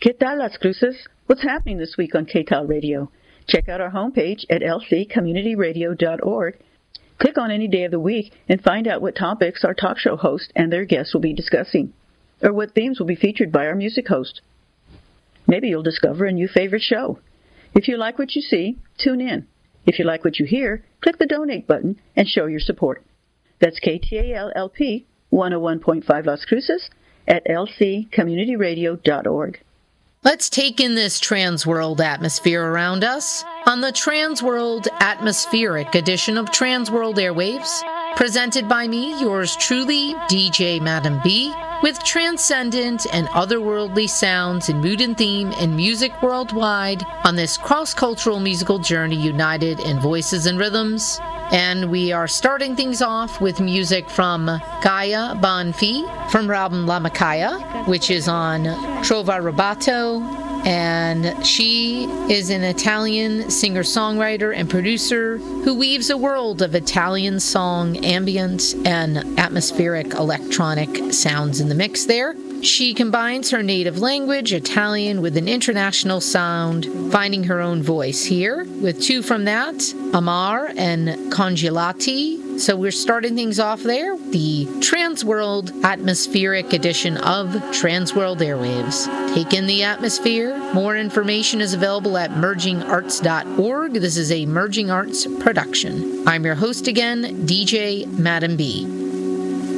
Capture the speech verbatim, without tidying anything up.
¿Qué tal, Las Cruces? What's happening this week on K T A L Radio? Check out our homepage at l c community radio dot org. Click on any day of the week and find out what topics our talk show host and their guests will be discussing, or what themes will be featured by our music host. Maybe you'll discover a new favorite show. If you like what you see, tune in. If you like what you hear, click the donate button and show your support. That's K T A L L P one oh one point five Las Cruces at l c community radio dot org. Let's take in this trans-world atmosphere around us on the Trans-World Atmospheric edition of Trans-World Airwaves, presented by me, yours truly, D J Madam B, with transcendent and otherworldly sounds in mood and theme and music worldwide on this cross-cultural musical journey united in voices and rhythms. And we are starting things off with music from Gaia Bonfi from her album La Macaya, which is on Trova Rubato, and she is an Italian singer-songwriter and producer who weaves a world of Italian song, ambient, and atmospheric electronic sounds in the mix there. She combines her native language, Italian, with an international sound, finding her own voice here, with two from that, Amar and Congelati. So we're starting things off there, the Trans-World Atmospheric edition of Trans-World Airwaves. Take in the atmosphere. More information is available at merging arts dot org. This is a Merging Arts production. I'm your host again, D J Madam B.